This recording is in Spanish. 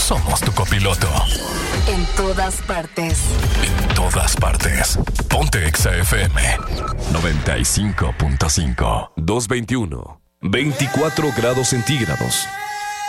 somos tu copiloto. En todas partes. En todas partes. Ponte Exa FM 95.5. 221. 24 grados centígrados.